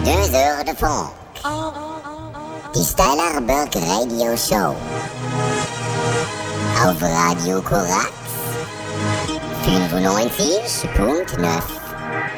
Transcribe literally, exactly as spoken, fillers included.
Deux heures de funk. Die Steilerberg Radio Show. Auf Radio Korax fünfundneunzig Punkt neuf.